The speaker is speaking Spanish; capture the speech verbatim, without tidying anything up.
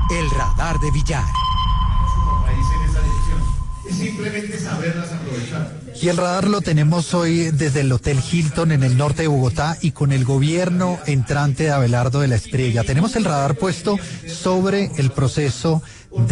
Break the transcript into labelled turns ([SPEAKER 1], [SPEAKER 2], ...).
[SPEAKER 1] El radar de Villar.
[SPEAKER 2] Es simplemente saberlas aprovechar.
[SPEAKER 1] Y el radar lo tenemos hoy desde el Hotel Hilton en el norte de Bogotá y con el gobierno entrante de Abelardo de la Espriella. Tenemos el radar puesto sobre el proceso